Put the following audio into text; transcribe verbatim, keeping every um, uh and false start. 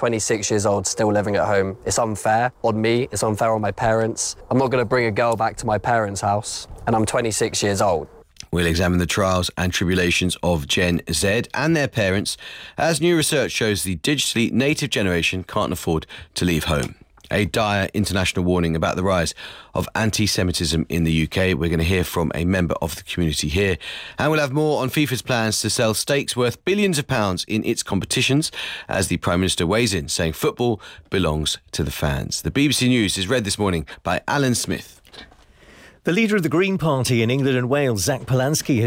twenty-six years old, still living at home. It's unfair on me, it's unfair on my parents. I'm not going to bring a girl back to my parents' house, and I'm twenty-six years old. We'll examine the trials and tribulations of Gen Z and their parents, as new research shows the digitally native generation can't afford to leave home. A dire international warning about the rise of anti-Semitism in the U K. We're going to hear from a member of the community here. And we'll have more on FIFA's plans to sell stakes worth billions of pounds in its competitions, as the Prime Minister weighs in, saying football belongs to the fans. The B B C News is read this morning by Alan Smith. The leader of the Green Party in England and Wales, Zach Polanski, has